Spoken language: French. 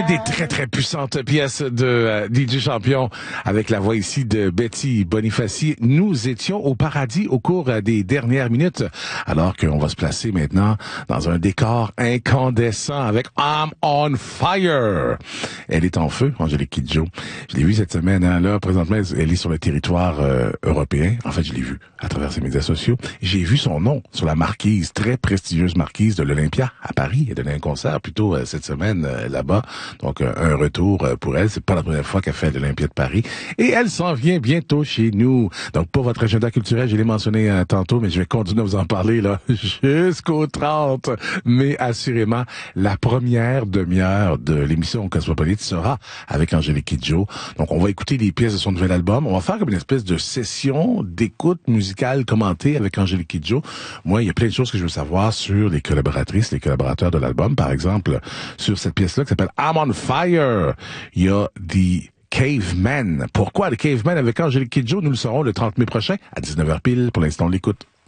Une des très, très puissantes pièces de DJ Champion avec la voix ici de Betty Bonifaci. Nous étions au paradis au cours des dernières minutes, alors qu'on va se placer maintenant dans un décor incandescent avec I'm on Fire. Elle est en feu, Angélique Kidjo. Je l'ai vue cette semaine, hein, là, présentement, elle est sur le territoire européen. En fait, je l'ai vue à travers ses médias sociaux. J'ai vu son nom sur la marquise, très prestigieuse marquise de l'Olympia à Paris. Elle donnait un concert plutôt cette semaine là-bas. Donc, un retour pour elle. C'est pas la première fois qu'elle fait l'Olympia de Paris. Et elle s'en vient bientôt chez nous. Donc, pour votre agenda culturel, je l'ai mentionné tantôt, mais je vais continuer à vous en parler là jusqu'au 30. Mais assurément, la première demi-heure de l'émission Cosmopolite sera avec Angélique Kidjo. Donc, on va écouter les pièces de son nouvel album. On va faire comme une espèce de session d'écoute musicale commentée avec Angélique Kidjo. Moi, il y a plein de choses que je veux savoir sur les collaboratrices, les collaborateurs de l'album. Par exemple, sur cette pièce-là qui s'appelle I'm on Fire, il y a The Caveman. Pourquoi The Caveman avec Angélique Kidjo? Nous le saurons le 30 mai prochain à 19h pile. Pour l'instant, on l'écoute.